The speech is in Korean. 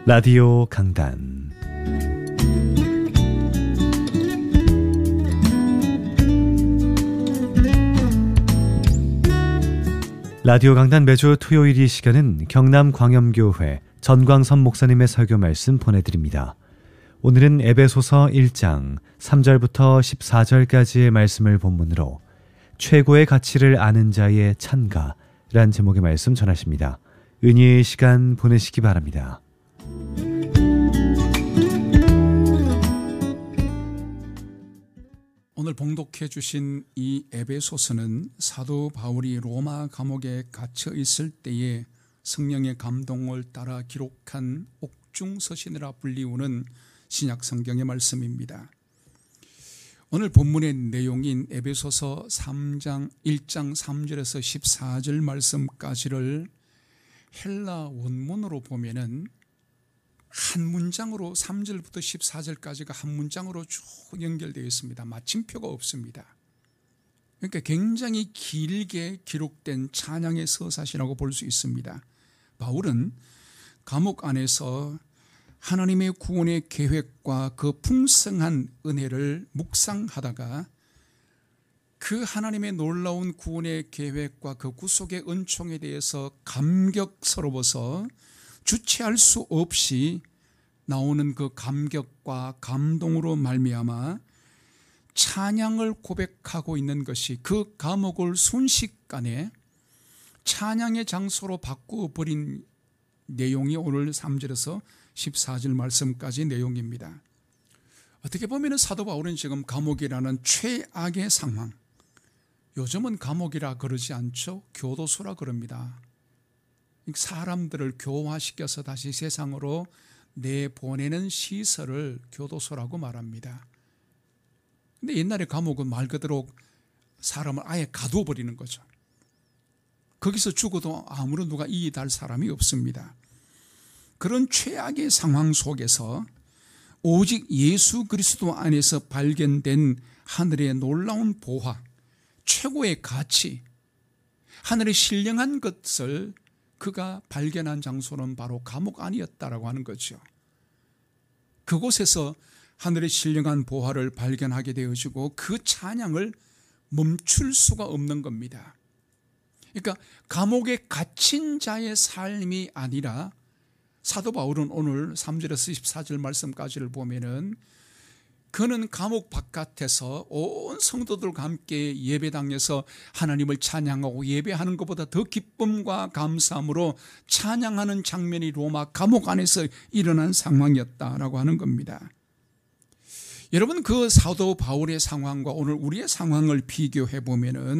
라디오 강단 라디오 강단 매주 토요일 이 시간은 경남광염교회 전광선 목사님의 설교 말씀 보내드립니다. 오늘은 에베소서 1장 3절부터 14절까지의 말씀을 본문으로 최고의 가치를 아는 자의 찬가란 제목의 말씀 전하십니다. 은혜의 시간 보내시기 바랍니다. 오늘 봉독해 주신 이 에베소서는 사도 바울이 로마 감옥에 갇혀 있을 때에 성령의 감동을 따라 기록한 옥중서신이라 불리우는 신약 성경의 말씀입니다. 오늘 본문의 내용인 에베소서 3장 1장 3절에서 14절 말씀까지를 헬라 원문으로 보면은 한 문장으로 3절부터 14절까지가 한 문장으로 쭉 연결되어 있습니다. 마침표가 없습니다. 그러니까 굉장히 길게 기록된 찬양의 서사시라고 볼 수 있습니다. 바울은 감옥 안에서 하나님의 구원의 계획과 그 풍성한 은혜를 묵상하다가 그 하나님의 놀라운 구원의 계획과 그 구속의 은총에 대해서 감격스러워서 주체할 수 없이 나오는 그 감격과 감동으로 말미암아 찬양을 고백하고 있는 것이 그 감옥을 순식간에 찬양의 장소로 바꾸어버린 내용이 오늘 3절에서 14절 말씀까지 내용입니다. 어떻게 보면 사도 바울은 지금 감옥이라는 최악의 상황, 요즘은 감옥이라 그러지 않죠. 교도소라 그럽니다. 사람들을 교화시켜서 다시 세상으로 내보내는 시설을 교도소라고 말합니다. 근데 옛날에 감옥은 말 그대로 사람을 아예 가둬버리는 거죠. 거기서 죽어도 아무런 누가 이의할 사람이 없습니다. 그런 최악의 상황 속에서 오직 예수 그리스도 안에서 발견된 하늘의 놀라운 보화, 최고의 가치, 하늘의 신령한 것을 그가 발견한 장소는 바로 감옥 안이었다라고 하는 거죠. 그곳에서 하늘의 신령한 보화를 발견하게 되어지고 그 찬양을 멈출 수가 없는 겁니다. 그러니까 감옥에 갇힌 자의 삶이 아니라 사도 바울은 오늘 3절에서 14절 말씀까지를 보면은 그는 감옥 바깥에서 온 성도들과 함께 예배당에서 하나님을 찬양하고 예배하는 것보다 더 기쁨과 감사함으로 찬양하는 장면이 로마 감옥 안에서 일어난 상황이었다라고 하는 겁니다. 여러분, 그 사도 바울의 상황과 오늘 우리의 상황을 비교해 보면은